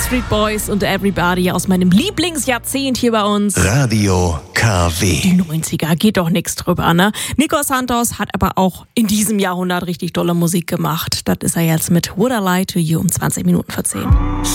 Backstreet Boys und Everybody aus meinem Lieblingsjahrzehnt hier bei uns. Radio KW. Die 90er, geht doch nichts drüber, ne? Nico Santos hat aber auch in diesem Jahrhundert richtig tolle Musik gemacht. Das ist er jetzt mit Would I Lie to You um 20 Minuten vor 10.